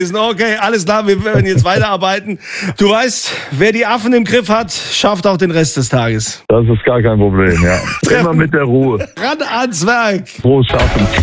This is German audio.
Okay, alles klar, wir werden jetzt weiterarbeiten. Du weißt, wer die Affen im Griff hat, schafft auch den Rest des Tages. Das ist gar kein Problem, ja. Immer mit der Ruhe. Ran ans Werk. Frohes Schaffen.